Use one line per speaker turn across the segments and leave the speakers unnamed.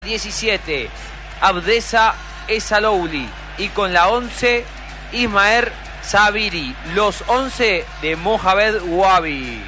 17, Abdesa Esalouli. Y con la 11, Ismael Sabiri. Los 11 de Mohamed Wabi.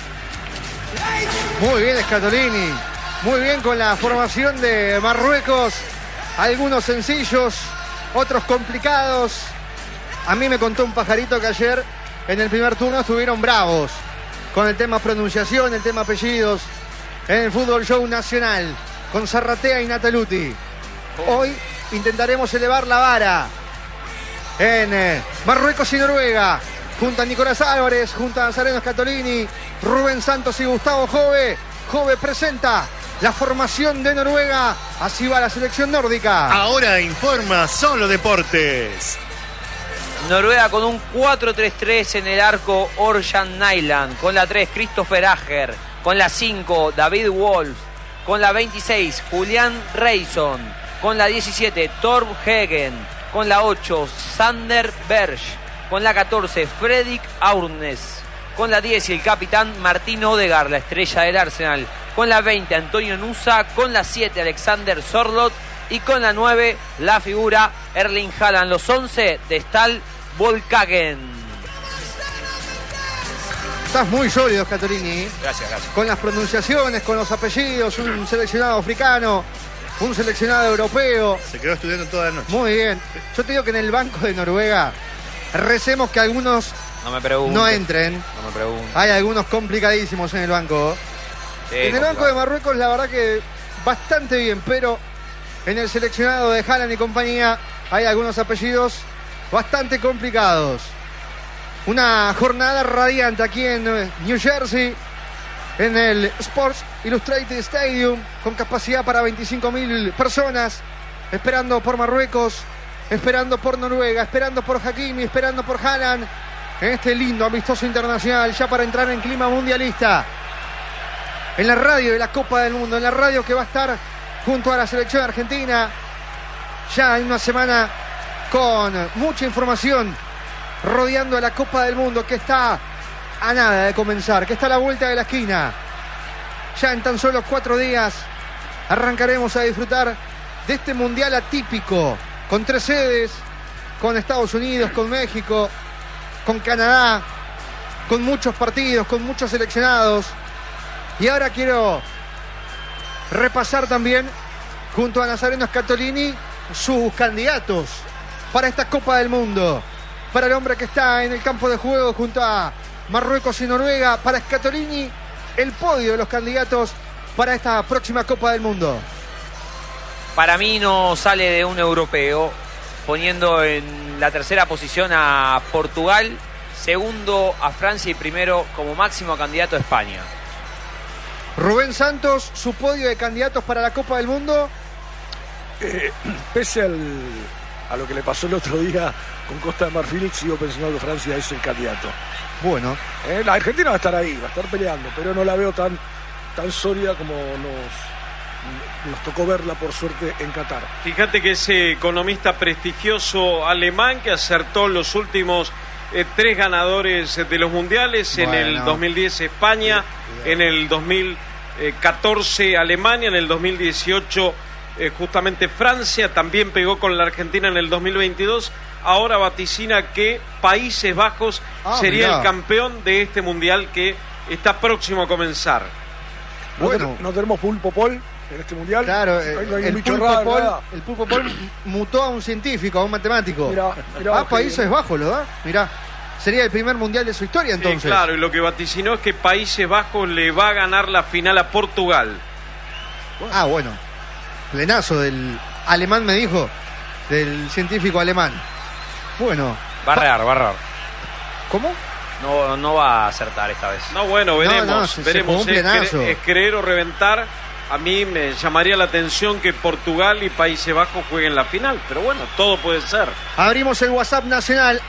Muy bien Scatolini. Muy bien con la formación de Marruecos. Algunos sencillos, otros complicados. A mí me contó un pajarito que ayer en el primer turno estuvieron bravos con el tema pronunciación, el tema apellidos en el Fútbol Show Nacional con Zarratea y Nataluti. Hoy intentaremos elevar la vara en Marruecos y Noruega, junto a Nicolás Álvarez, junto a Nazareno Scatolini, Rubén Santos y Gustavo Jove. Jove presenta la formación de Noruega. Así va la selección nórdica.
Ahora informa Solo Deportes.
Noruega con un 4-3-3 en el arco, Orjan Nyland. Con la 3, Christopher Ager. Con la 5, David Wolf. Con la 26, Julián Reison. Con la 17, Torb Hegen. Con la 8, Sander Berg. Con la 14, Fredrik Aurnes. Con la 10, el capitán Martín Odegaard, la estrella del Arsenal. Con la 20, Antonio Nusa. Con la 7, Alexander Sorloth. Y con la 9, la figura Erling Haaland. Los 11 de Stal Volkagen.
Estás muy sólido, Scatolini.
Gracias.
Con las pronunciaciones, con los apellidos, un seleccionado africano, un seleccionado europeo.
Se quedó estudiando toda la noche.
Muy bien. Yo te digo que en el banco de Noruega recemos que algunos no entren.
No me pregunten.
Hay algunos complicadísimos en el banco.
Sí,
en el banco de Marruecos la verdad que bastante bien, pero en el seleccionado de Haaland y compañía hay algunos apellidos bastante complicados. Una jornada radiante aquí en New Jersey, en el Sports Illustrated Stadium, con capacidad para 25.000 personas, esperando por Marruecos, esperando por Noruega, esperando por Hakimi, esperando por Haaland, en este lindo amistoso internacional, ya para entrar en clima mundialista. En la radio de la Copa del Mundo, en la radio que va a estar junto a la selección argentina, ya en una semana con mucha información rodeando a la Copa del Mundo, que está a nada de comenzar, que está a la vuelta de la esquina. Ya en tan solo 4 días arrancaremos a disfrutar de este mundial atípico, con 3 sedes, con Estados Unidos, con México, con Canadá, con muchos partidos, con muchos seleccionados. Y ahora quiero repasar también, junto a Nazareno Scatolini, sus candidatos para esta Copa del Mundo. Para el hombre que está en el campo de juego junto a Marruecos y Noruega, para Scatolini, el podio de los candidatos para esta próxima Copa del Mundo.
Para mí no sale de un europeo, poniendo en la tercera posición a Portugal, segundo a Francia y primero como máximo candidato a España.
Rubén Santos, su podio de candidatos para la Copa del Mundo.
Pese a lo que le pasó el otro día con Costa de Marfil, sigo pensando que Francia es el candidato.
Bueno,
La Argentina va a estar ahí, va a estar peleando, pero no la veo tan sólida como nos tocó verla por suerte en Qatar.
Fíjate que ese economista prestigioso alemán que acertó los últimos 3 ganadores de los mundiales, en el 2010 España, en el 2014 Alemania, en el 2018 justamente Francia, también pegó con la Argentina en el 2022. Ahora vaticina que Países Bajos sería el campeón de este mundial que está próximo a comenzar.
Bueno, no tenemos Pulpo Pol en este mundial.
Claro,
no hay
el Pulpo Pol mutó a un científico, a un matemático.
Mirá,
Países Bajos lo da. Mirá, sería el primer mundial de su historia entonces.
Sí, claro, y lo que vaticinó es que Países Bajos le va a ganar la final a Portugal.
Bueno, plenazo del alemán, me dijo, del científico alemán. Bueno.
Va a errar.
¿Cómo?
No va a acertar esta vez.
No, bueno, veremos.
Veremos.
Es creer o reventar. A mí me llamaría la atención que Portugal y Países Bajos jueguen la final, pero bueno, todo puede ser.
Abrimos el WhatsApp nacional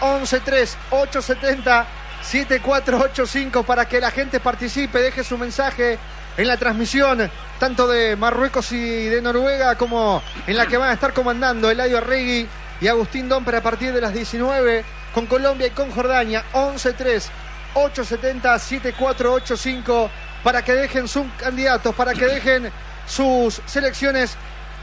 1138707485 para que la gente participe, deje su mensaje en la transmisión tanto de Marruecos y de Noruega como en la que van a estar comandando Eladio Arregui y Agustín Domper a partir de las 19 con Colombia y con Jordania. 1138707485 para que dejen sus candidatos, para que dejen sus selecciones